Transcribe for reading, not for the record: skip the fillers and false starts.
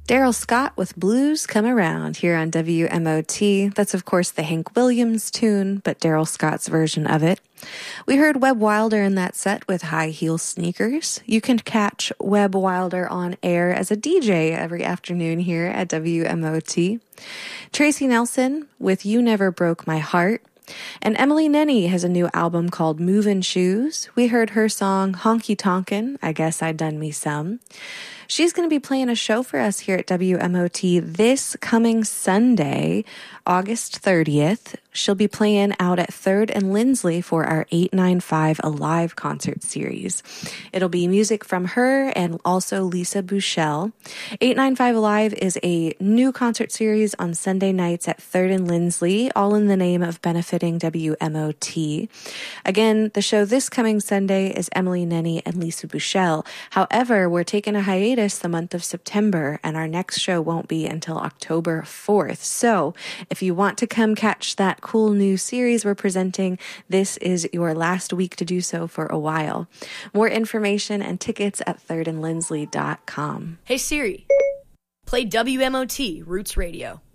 Daryl Scott with Blues Come Around here on WMOT. That's, of course, the Hank Williams tune, but Daryl Scott's version of it. We heard Webb Wilder in that set with High Heel Sneakers. You can catch Webb Wilder on air as a DJ every afternoon here at WMOT. Tracy Nelson with You Never Broke My Heart. And Emily Nenny has a new album called Movin' Shoes. We heard her song Honky Tonkin', I Guess I Done Me Some. She's going to be playing a show for us here at WMOT this coming Sunday, August 30th. She'll be playing out at 3rd and Lindsley for our 895 Alive concert series. It'll be music from her and also Lisa Bouchel. 895 Alive is a new concert series on Sunday nights at 3rd and Lindsley, all in the name of benefiting WMOT. Again, the show this coming Sunday is Emily Nenny and Lisa Bouchel. However, we're taking a hiatus the month of September, and our next show won't be until October 4th. So if you want to come catch that cool new series we're presenting, this is your last week to do so for a while. More information and tickets at thirdandlindsley.com. Hey Siri, play WMOT Roots Radio.